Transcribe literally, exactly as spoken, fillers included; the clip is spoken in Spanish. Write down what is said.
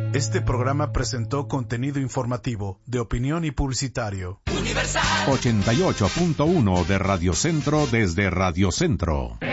Este programa presentó contenido informativo, de opinión y publicitario. Universal ochenta y ocho punto uno de Radio Centro desde Radio Centro.